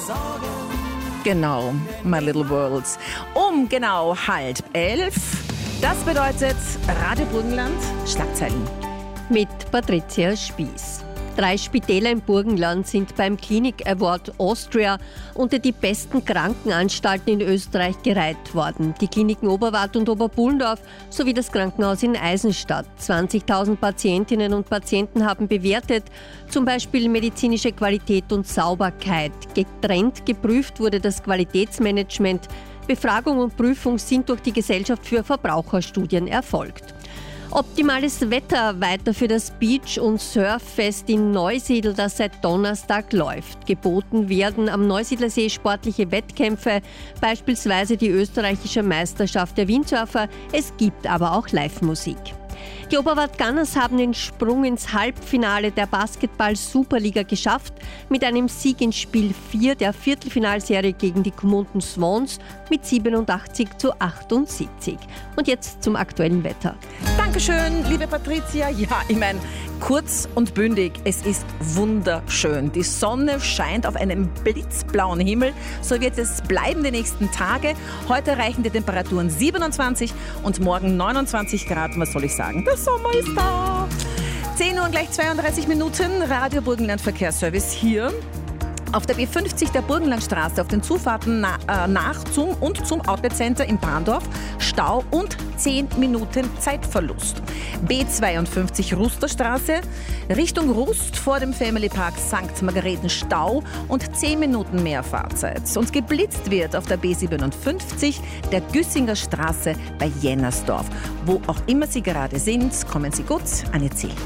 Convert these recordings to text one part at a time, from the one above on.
Genau, My Little Worlds. Um genau 10:30. Das bedeutet Radio Burgenland, Schlagzeilen. Mit Patricia Spieß. 3 Spitäler im Burgenland sind beim Klinik Award Austria unter die besten Krankenanstalten in Österreich gereiht worden. Die Kliniken Oberwart und Oberbullendorf sowie das Krankenhaus in Eisenstadt. 20.000 Patientinnen und Patienten haben bewertet, zum Beispiel medizinische Qualität und Sauberkeit. Getrennt geprüft wurde das Qualitätsmanagement. Befragung und Prüfung sind durch die Gesellschaft für Verbraucherstudien erfolgt. Optimales Wetter weiter für das Beach- und Surffest in Neusiedl, das seit Donnerstag läuft. Geboten werden am Neusiedlersee sportliche Wettkämpfe, beispielsweise die österreichische Meisterschaft der Windsurfer. Es gibt aber auch Live-Musik. Die Oberwart Gunners haben den Sprung ins Halbfinale der Basketball-Superliga geschafft, mit einem Sieg in Spiel 4 der Viertelfinalserie gegen die Gmunden Swans mit 87:78. Und jetzt zum aktuellen Wetter. Dankeschön, liebe Patricia. Ja, ich meine, kurz und bündig, es ist wunderschön. Die Sonne scheint auf einem blitzblauen Himmel. So wird es bleiben die nächsten Tage. Heute erreichen die Temperaturen 27 und morgen 29 Grad. Was soll ich sagen? Der Sommer ist da. 10 Uhr und gleich 32 Minuten. Radio Burgenland Verkehrsservice hier. Auf der B50 der Burgenlandstraße auf den Zufahrten nach zum Outlet-Center in Bahndorf Stau und 10 Minuten Zeitverlust. B52 Rusterstraße Richtung Rust vor dem Family Park St. Margareten Stau und 10 Minuten mehr Fahrzeit. Und geblitzt wird auf der B57 der Güssinger Straße bei Jennersdorf. Wo auch immer Sie gerade sind, kommen Sie gut an Ihr Ziel.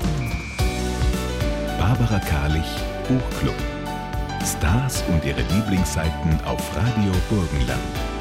Barbara Karlich, Buchclub. Stars und ihre Lieblingsseiten auf Radio Burgenland.